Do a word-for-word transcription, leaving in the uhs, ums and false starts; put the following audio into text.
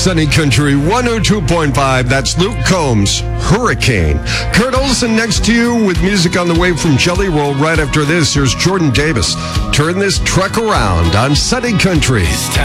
Sunny Country one oh two point five. That's Luke Combs, Hurricane. Kurt Olson next to you with music on the way from Jelly Roll. Right after this, here's Jordan Davis. Turn this truck around on Sunny Country.